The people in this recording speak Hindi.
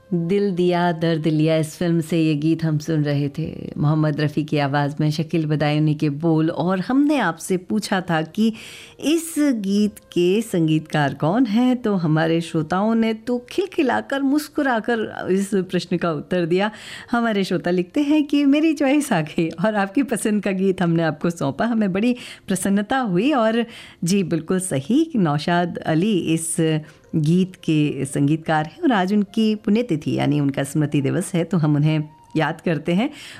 दिल दिया दर्द लिया, इस फिल्म से ये गीत हम सुन रहे थे। मोहम्मद रफ़ी की आवाज़ में शकील बदायूनी के बोल। और हमने आपसे पूछा था कि इस गीत के संगीतकार कौन हैं, तो हमारे श्रोताओं ने तो खिलखिलाकर मुस्कुराकर इस प्रश्न का उत्तर दिया। हमारे श्रोता लिखते हैं कि मेरी चॉइस आ गई और आपकी पसंद का गीत हमने आपको सौंपा, हमें बड़ी प्रसन्नता हुई। और जी बिल्कुल सही, नौशाद अली इस गीत के संगीतकार हैं और आज उनकी पुण्यतिथि यानी उनका स्मृति दिवस है, तो हम उन्हें याद करते हैं।